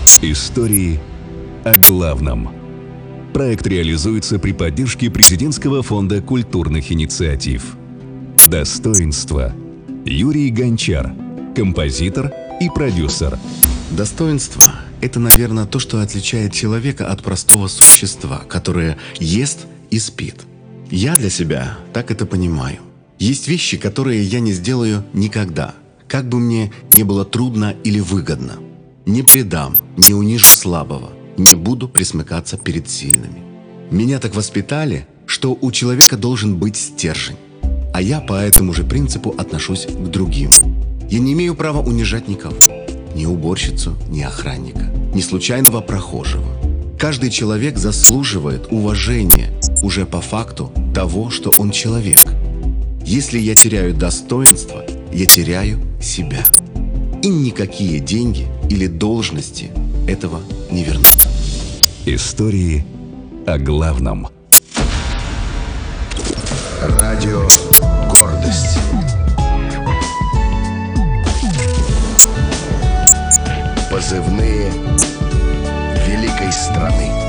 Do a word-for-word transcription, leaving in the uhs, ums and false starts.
Истории о главном. Проект реализуется при поддержке Президентского фонда культурных инициатив. Достоинство. Юрий Гончар, композитор и продюсер. Достоинство – это, наверное, то, что отличает человека от простого существа, которое ест и спит. Я для себя так это понимаю. Есть вещи, которые я не сделаю никогда, как бы мне не было трудно или выгодно. Не предам, не унижу слабого, не буду пресмыкаться перед сильными. Меня так воспитали, что у человека должен быть стержень. А я по этому же принципу отношусь к другим. Я не имею права унижать никого. Ни уборщицу, ни охранника, ни случайного прохожего. Каждый человек заслуживает уважения уже по факту того, что он человек. Если я теряю достоинство, я теряю себя. И никакие деньги или должности этого не вернут. Истории о главном. Радио «Гордость». Позывные великой страны.